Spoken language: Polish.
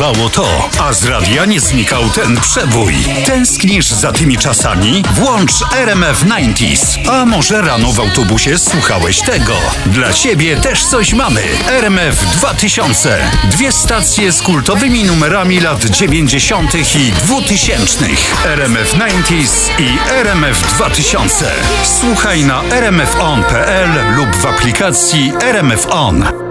bywało to, a z radia nie znikał ten przebój. Tęsknisz za tymi czasami? Włącz RMF 90s. A może rano w autobusie słuchałeś tego? Dla ciebie też coś mamy. RMF 2000. 2 stacje z kultowymi numerami lat 90. i 2000. RMF 90s i RMF 2000. Słuchaj na rmfon.pl lub w aplikacji RMF On.